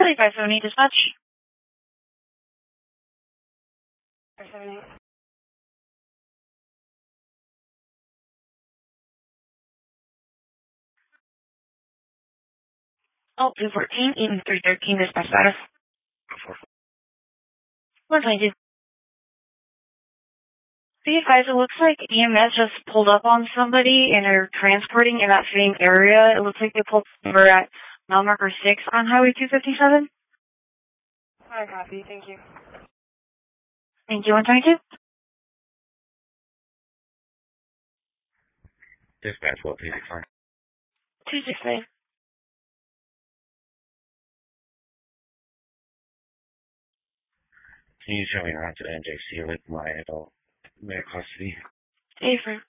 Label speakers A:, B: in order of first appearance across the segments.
A: 3570 dispatch. 578. Oh, 214, Eden 313 dispatch status. 122. Be advised, it looks like EMS just pulled up on somebody and are transporting in that same area. It looks like they pulled over at mile marker 6 on Highway 257.
B: I copy. Thank you.
A: Thank you, 122.
C: Dispatch, what, 265?
A: 265.
C: Can you show me around to NJC with my adult male custody?
A: Safer.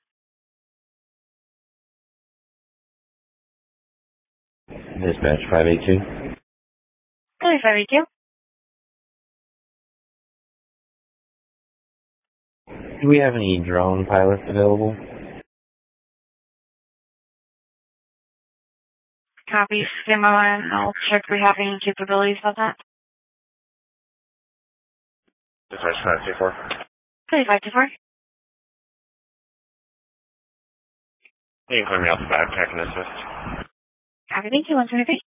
C: Dispatch 582.
A: 582.
C: Do we have any drone pilots available?
A: Copy. Stand by and I'll check if we have any capabilities of that.
C: Dispatch 524.
A: 524.
C: You can clear me out the back, I can assist.
A: Copy. Thank you, 123.